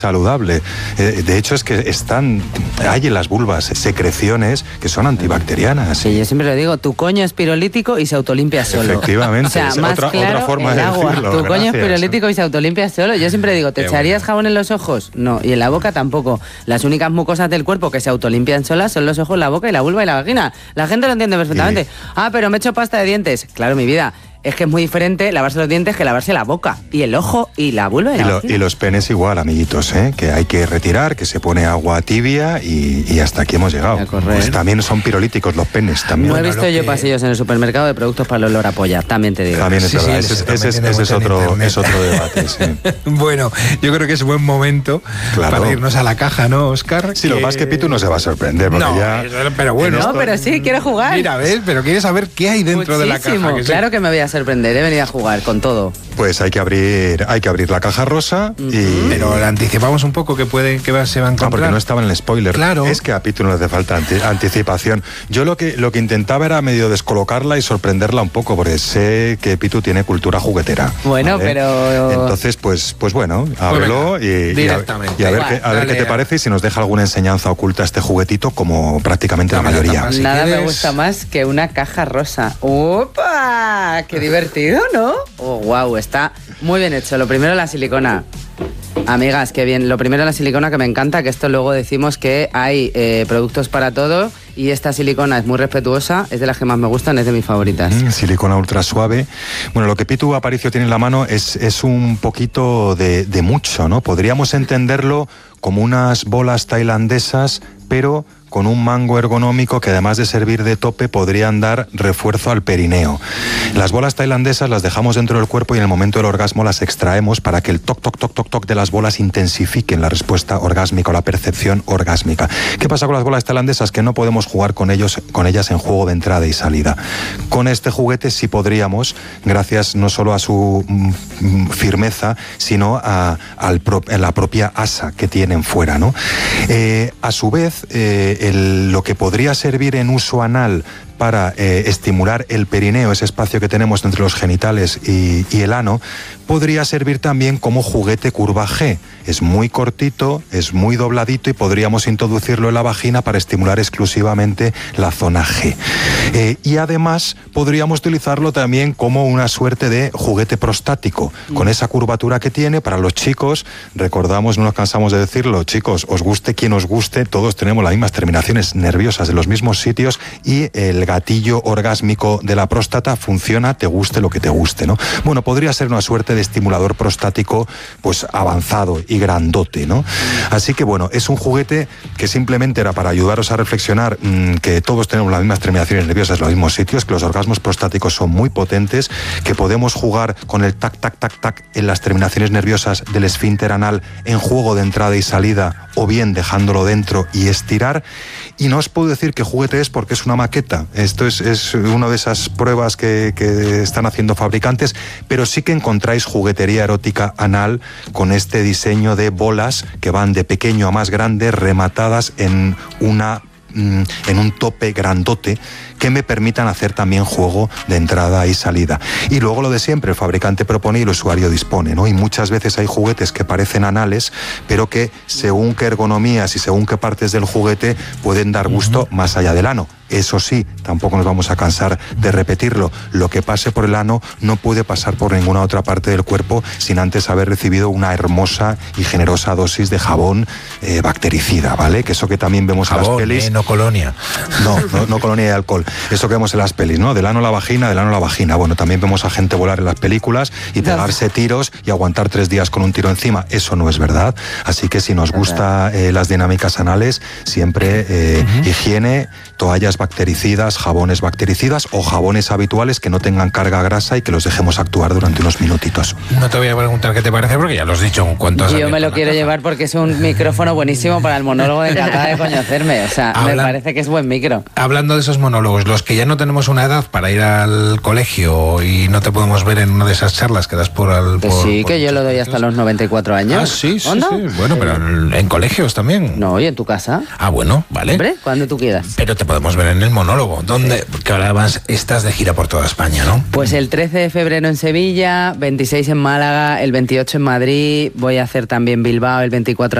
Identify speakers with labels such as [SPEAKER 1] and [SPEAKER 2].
[SPEAKER 1] saludable. De hecho, es que hay en las vulvas secreciones que son antibacterianas.
[SPEAKER 2] Sí, yo siempre lo digo, tu coño es pirolítico y se autolimpia solo.
[SPEAKER 1] Efectivamente,
[SPEAKER 2] o sea,
[SPEAKER 1] es
[SPEAKER 2] más
[SPEAKER 1] otra forma de
[SPEAKER 2] agua.
[SPEAKER 1] decirlo.
[SPEAKER 2] Tu coño es
[SPEAKER 1] Gracias.
[SPEAKER 2] pirolítico y se autolimpia solo. Yo siempre digo, ¿te echarías jabón en los ojos? No, y en la boca tampoco. Las únicas mucosas del cuerpo que se autolimpian solas son los ojos, la boca y la vulva y la vagina. La gente lo entiende perfectamente. Pero me he hecho pasta de dientes. Claro, mi vida. Es que es muy diferente lavarse los dientes que lavarse la boca, y el ojo, y la vulva,
[SPEAKER 1] y los penes igual, amiguitos, que hay que retirar, que se pone agua tibia y hasta aquí hemos llegado. Pues también son pirolíticos los penes. También.
[SPEAKER 2] No he visto yo pasillos en el supermercado de productos para el olor a polla, también te digo.
[SPEAKER 1] También es verdad, ese es otro debate. Sí.
[SPEAKER 3] Bueno, yo creo que es buen momento para irnos a la caja, ¿no, Óscar?
[SPEAKER 1] Sí, lo que pasa es que Pitu no se va a sorprender, porque
[SPEAKER 3] pero bueno.
[SPEAKER 2] No, pero sí, quiero jugar.
[SPEAKER 3] Mira, ¿ves? Pero quieres saber qué hay dentro de la caja.
[SPEAKER 2] Claro que me voy a sorprender, he venido a jugar con todo.
[SPEAKER 1] Pues hay que abrir la caja rosa
[SPEAKER 3] Pero le anticipamos un poco que se va a encontrar.
[SPEAKER 1] Porque no estaba en el spoiler.
[SPEAKER 3] Claro.
[SPEAKER 1] Es que a Pitu no le hace falta anticipación. Yo lo que intentaba era medio descolocarla y sorprenderla un poco, porque sé que Pitu tiene cultura juguetera.
[SPEAKER 2] Bueno, ¿vale? Pero...
[SPEAKER 1] Entonces, pues bueno, ábrelo y a ver qué te parece y si nos deja alguna enseñanza oculta este juguetito, como prácticamente la mayoría.
[SPEAKER 2] Nada me gusta más que una caja rosa. ¡Opa! ¡Qué divertido! ¿No? Wow, está muy bien hecho. Lo primero, la silicona. Amigas, qué bien. Lo primero, la silicona, que me encanta, que esto luego decimos que hay productos para todo, y esta silicona es muy respetuosa, es de las que más me gustan, es de mis favoritas.
[SPEAKER 1] Silicona ultra suave. Bueno, lo que Pitu Aparicio tiene en la mano es un poquito de mucho, ¿no? Podríamos entenderlo como unas bolas tailandesas, pero con un mango ergonómico que, además de servir de tope, podrían dar refuerzo al perineo. Las bolas tailandesas las dejamos dentro del cuerpo y en el momento del orgasmo las extraemos para que el toc, toc, toc, toc, toc de las bolas intensifiquen la respuesta orgásmica o la percepción orgásmica. ¿Qué pasa con las bolas tailandesas? Que no podemos jugar con ellas en juego de entrada y salida. Con este juguete sí podríamos, gracias no solo a su firmeza, sino a la propia asa que tienen fuera, ¿no? A su vez, lo que podría servir en uso anal para estimular el perineo, ese espacio que tenemos entre los genitales y el ano, podría servir también como juguete curva G. Es muy cortito, es muy dobladito y podríamos introducirlo en la vagina para estimular exclusivamente la zona G. Y además podríamos utilizarlo también como una suerte de juguete prostático, con esa curvatura que tiene. Para los chicos, recordamos, no nos cansamos de decirlo, chicos, os guste quien os guste, todos tenemos las mismas terminaciones nerviosas en los mismos sitios y el gatillo orgásmico de la próstata funciona, te guste lo que te guste, ¿no? Bueno, podría ser una suerte de estimulador prostático pues avanzado y grandote, ¿no? Así que bueno, es un juguete que simplemente era para ayudaros a reflexionar que todos tenemos las mismas terminaciones nerviosas en los mismos sitios, que los orgasmos prostáticos son muy potentes, que podemos jugar con el tac, tac, tac, tac en las terminaciones nerviosas del esfínter anal en juego de entrada y salida, o bien dejándolo dentro y estirar. Y no os puedo decir qué juguete es porque es una maqueta. Esto es una de esas pruebas que están haciendo fabricantes, pero sí que encontráis juguetería erótica anal con este diseño de bolas que van de pequeño a más grande, rematadas en un tope grandote que me permitan hacer también juego de entrada y salida. Y luego lo de siempre, el fabricante propone y el usuario dispone, ¿no? Y muchas veces hay juguetes que parecen anales, pero que según qué ergonomías y según qué partes del juguete pueden dar gusto más allá del ano. Eso sí, tampoco nos vamos a cansar de repetirlo. Lo que pase por el ano no puede pasar por ninguna otra parte del cuerpo sin antes haber recibido una hermosa y generosa dosis de jabón bactericida, ¿vale? Que eso que también vemos en las pelis.
[SPEAKER 3] No colonia.
[SPEAKER 1] No colonia de alcohol. Eso que vemos en las pelis, ¿no? Del ano a la vagina, del ano a la vagina. Bueno, también vemos a gente volar en las películas y pegarse tiros y aguantar 3 días con un tiro encima. Eso no es verdad. Así que si nos gusta las dinámicas anales, siempre higiene, toallas bactericidas, jabones bactericidas o jabones habituales que no tengan carga grasa y que los dejemos actuar durante unos minutitos.
[SPEAKER 3] No te voy a preguntar qué te parece porque ya lo has dicho en cuanto a...
[SPEAKER 2] Yo me lo quiero llevar porque es un micrófono buenísimo para el monólogo de Encantada de conocerme. O sea, me parece que es buen micro.
[SPEAKER 3] Hablando de esos monólogos, los que ya no tenemos una edad para ir al colegio y no te podemos ver en una de esas charlas que das
[SPEAKER 2] que yo lo doy hasta los 94 años.
[SPEAKER 3] Sí. Bueno, pero en colegios también.
[SPEAKER 2] No, ¿y en tu casa?
[SPEAKER 3] Bueno, vale.
[SPEAKER 2] Hombre, cuando tú quieras.
[SPEAKER 3] Pero te podemos ver en el monólogo. ¿Dónde? Porque ahora además estás de gira por toda España, ¿no?
[SPEAKER 2] Pues el 13 de febrero en Sevilla, 26 en Málaga, el 28 en Madrid, voy a hacer también Bilbao el 24